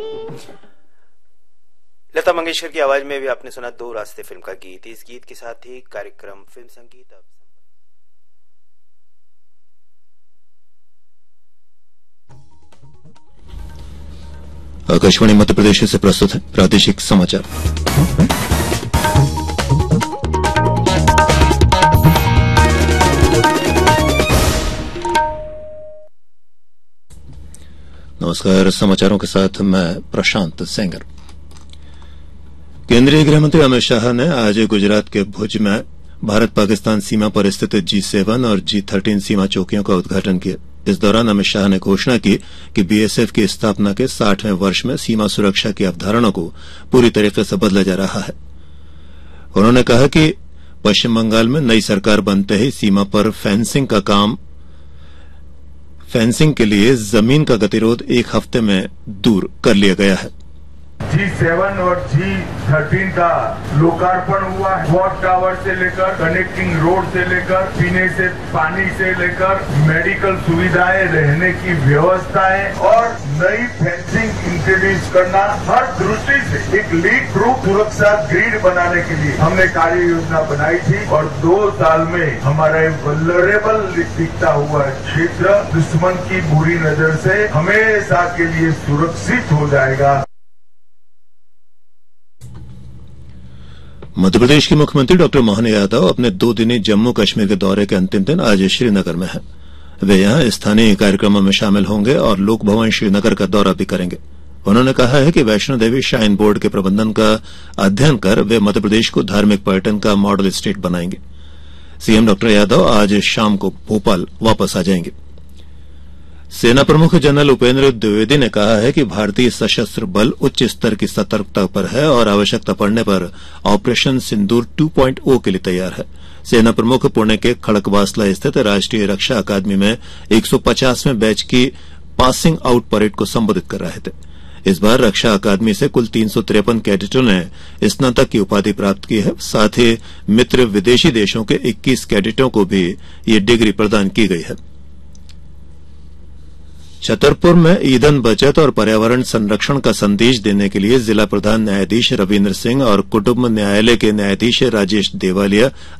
लता मंगेशकर की आवाज में भी आपने सुना दो रास्ते फिल्म का गीत। इस गीत के साथ ही कार्यक्रम फिल्म संगीत अब आकाशवाणी मध्य प्रदेश से प्रस्तुत है प्रादेशिक समाचार। नमस्कार, समाचारों के साथ मैं प्रशांत सेंगर। केंद्रीय गृह मंत्री अमित शाह ने आज गुजरात के भुज में भारत पाकिस्तान सीमा पर स्थित G7 और G13 सीमा चौकियों का उद्घाटन किया। इस दौरान अमित शाह ने घोषणा की कि बीएसएफ की स्थापना के 60वें वर्ष में सीमा सुरक्षा की अवधारणा को पूरी तरीके से बदला जा रहा है। उन्होंने कहा कि पश्चिम बंगाल में नई सरकार बनते ही सीमा पर फेंसिंग के लिए जमीन का गतिरोध एक हफ्ते में दूर कर लिया गया है। G7 और G13 का लोकार्पण हुआ है। वॉच टावर से लेकर कनेक्टिंग रोड से लेकर पीने से पानी से लेकर मेडिकल सुविधाएं, रहने की व्यवस्थाएं और नई फेंसिंग इंट्रोड्यूस करना, हर दृष्टि से एक लीड प्रूफ सुरक्षा ग्रिड बनाने के लिए हमने कार्य योजना बनाई थी और 2 साल में हमारा वल्नरेबल दिखता हुआ क्षेत्र दुश्मन की बुरी नजर से हमेशा के लिए सुरक्षित हो जाएगा। मध्यप्रदेश के मुख्यमंत्री डॉक्टर मोहन यादव अपने 2 दिनी जम्मू कश्मीर के दौरे के अंतिम दिन आज श्रीनगर में हैं। वे यहां स्थानीय कार्यक्रमों में शामिल होंगे और लोक भवन श्रीनगर का दौरा भी करेंगे। उन्होंने कहा है कि वैष्णो देवी श्राइन बोर्ड के प्रबंधन का अध्ययन कर वे मध्यप्रदेश को धार्मिक पर्यटन का मॉडल स्टेट बनाएंगे। सीएम डॉक्टर यादव आज शाम को भोपाल वापस आ जाएंगे। सेना प्रमुख जनरल उपेंद्र द्विवेदी ने कहा है कि भारतीय सशस्त्र बल उच्च स्तर की सतर्कता पर है और आवश्यकता पड़ने पर ऑपरेशन सिंदूर 2.0 के लिए तैयार है। सेना प्रमुख पुणे के खड़कवासला स्थित राष्ट्रीय रक्षा अकादमी में 150वें बैच की पासिंग आउट परेड को संबोधित कर रहे थे। इस बार रक्षा अकादमी से कुल 353 कैडेटों ने स्नातक की उपाधि प्राप्त की है। साथ ही मित्र विदेशी देशों के 21 कैडेटों को भी ये डिग्री प्रदान की गई है। छतरपुर में ईंधन बचत और पर्यावरण संरक्षण का संदेश देने के लिए जिला प्रधान न्यायाधीश रविन्द्र सिंह और कुटुंब न्यायालय के न्यायाधीश राजेश देवालिया